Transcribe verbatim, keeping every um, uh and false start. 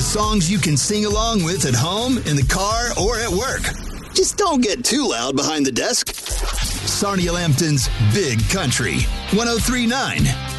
songs you can sing along with at home, in the car, or at work. Just don't get too loud behind the desk. Sarnia Lambton's Big Country, one oh three point nine